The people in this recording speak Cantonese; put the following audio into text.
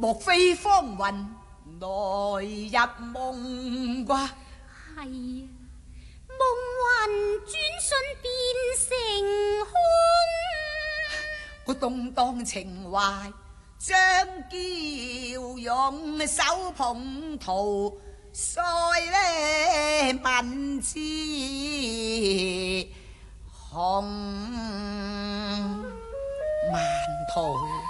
莫非芳雲來入夢啩？ 係啊，夢魂轉瞬變成空。 我動盪情懷，將嬌用手捧桃腮呢文字紅饅頭。